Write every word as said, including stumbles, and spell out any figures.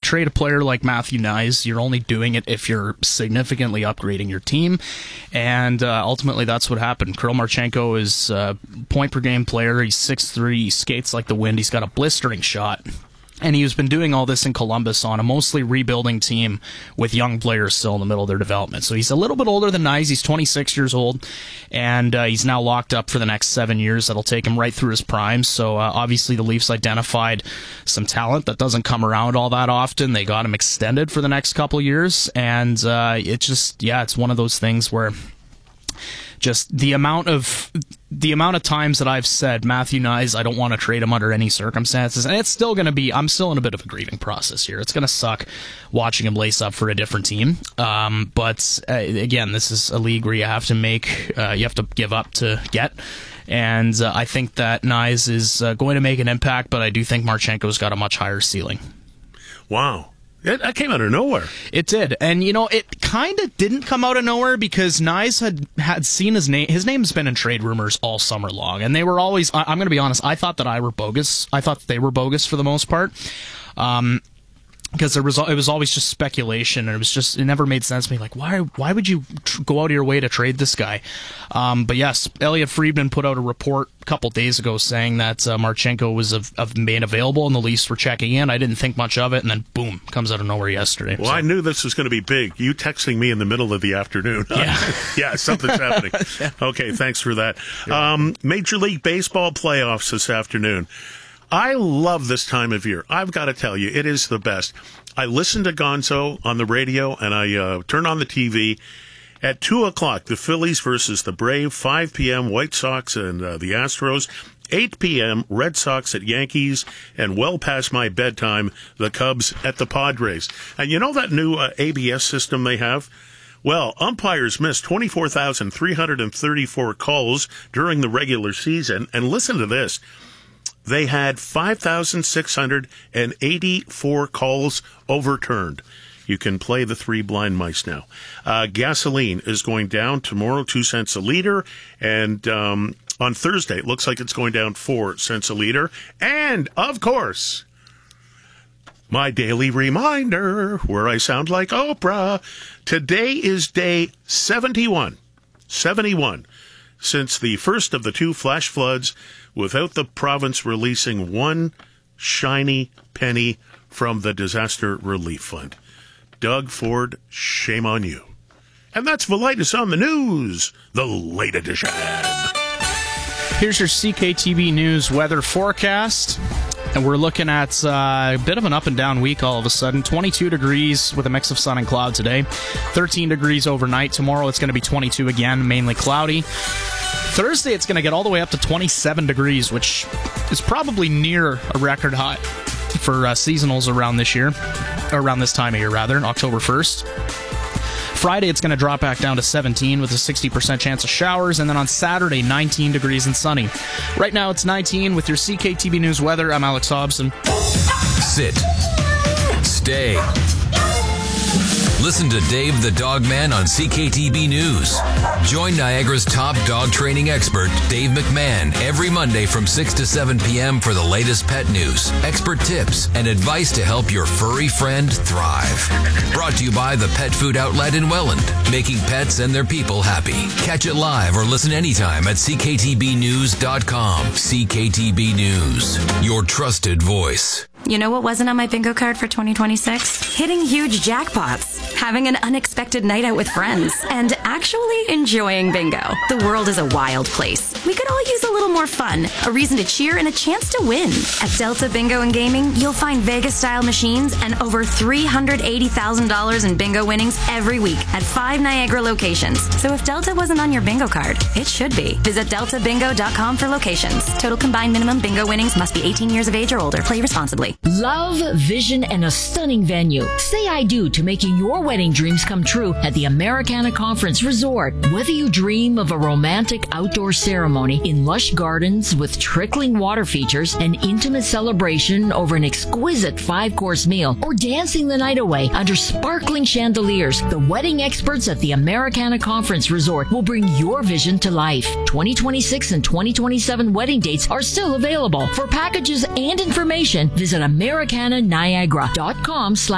trade a player like Matthew Knies, you're only doing it if you're significantly upgrading your team, and uh, ultimately that's what happened. Kirill Marchenko is a point-per-game player. He's six three, he skates like the wind, he's got a blistering shot. And he's been doing all this in Columbus on a mostly rebuilding team with young players still in the middle of their development. So he's a little bit older than Knies. He's twenty-six years old, and uh, he's now locked up for the next seven years. That'll take him right through his prime. So uh, obviously the Leafs identified some talent that doesn't come around all that often. They got him extended for the next couple years, and uh, it just, yeah, it's one of those things where just the amount of the amount of times that I've said Matthew Knies, I don't want to trade him under any circumstances, and it's still going to be, I'm still in a bit of a grieving process here. It's going to suck watching him lace up for a different team. Um, but uh, again, this is a league where you have to make, uh, you have to give up to get. And uh, I think that Knies is uh, going to make an impact, but I do think Marchenko's got a much higher ceiling. Wow. It, that came out of nowhere. It did. And, you know, it kind of didn't come out of nowhere because Knies had, had seen his name. His name's been in trade rumors all summer long. And they were always, I, I'm going to be honest, I thought that I were bogus. I thought they were bogus for the most part. Um, because there was, it was always just speculation, and it was just, it never made sense to me. Like, why why would you tr- go out of your way to trade this guy? Um, but yes, Elliot Friedman put out a report a couple days ago saying that uh, Marchenko was of, of made available, and the Leafs were checking in. I didn't think much of it, and then boom, comes out of nowhere yesterday. Well, so. I knew this was going to be big. You texting me in the middle of the afternoon. Yeah, yeah, something's happening. Yeah. Okay, thanks for that. Um, Major League Baseball playoffs this afternoon. I love this time of year. I've got to tell you, it is the best. I listen to Gonzo on the radio, and I uh, turn on the T V. At two o'clock, the Phillies versus the Brave. five p.m., White Sox and uh, the Astros. eight p.m., Red Sox at Yankees. And well past my bedtime, the Cubs at the Padres. And you know that new uh, A B S system they have? Well, umpires missed twenty-four thousand three hundred thirty-four calls during the regular season. And listen to this. They had five thousand six hundred eighty-four calls overturned. You can play the three blind mice now. Uh, gasoline is going down tomorrow, two cents a liter. And um, on Thursday, it looks like it's going down four cents a liter. And, of course, my daily reminder, where I sound like Oprah. Today is day seventy-one. seventy-one. Since the first of the two flash floods, without the province releasing one shiny penny from the Disaster Relief Fund. Doug Ford, shame on you. And that's Velitis on the News, the late edition. Here's your C K T B News weather forecast. And we're looking at uh, a bit of an up and down week all of a sudden. twenty-two degrees with a mix of sun and cloud today. thirteen degrees overnight. Tomorrow it's going to be twenty-two again, mainly cloudy. Thursday it's going to get all the way up to twenty-seven degrees, which is probably near a record high for uh, seasonals around this year, or around this time of year rather, October first. Friday, it's going to drop back down to seventeen with a sixty percent chance of showers. And then on Saturday, nineteen degrees and sunny. Right now, it's nineteen with your C K T B News weather. I'm Alex Hobson. Sit. Stay. Listen to Dave the Dog Man on C K T B News. Join Niagara's top dog training expert, Dave McMahon, every Monday from six to seven p.m. for the latest pet news, expert tips, and advice to help your furry friend thrive. Brought to you by the Pet Food Outlet in Welland, making pets and their people happy. Catch it live or listen anytime at c k t b news dot com. C K T B News, your trusted voice. You know what wasn't on my bingo card for twenty twenty-six? Hitting huge jackpots, having an unexpected night out with friends, and actually enjoying bingo. The world is a wild place. We could all use a little more fun, a reason to cheer, and a chance to win. At Delta Bingo and Gaming, you'll find Vegas-style machines and over three hundred eighty thousand dollars in bingo winnings every week at five Niagara locations. So if Delta wasn't on your bingo card, it should be. Visit delta bingo dot com for locations. Total combined minimum bingo winnings must be eighteen years of age or older. Play responsibly. Love, vision, and a stunning venue. Say I do to making your wedding dreams come true at the Americana Conference Resort. Whether you dream of a romantic outdoor ceremony in lush gardens with trickling water features, an intimate celebration over an exquisite five-course meal, or dancing the night away under sparkling chandeliers, the wedding experts at the Americana Conference Resort will bring your vision to life. twenty twenty-six and twenty twenty-seven wedding dates are still available. For packages and information, visit americana niagara dot com slash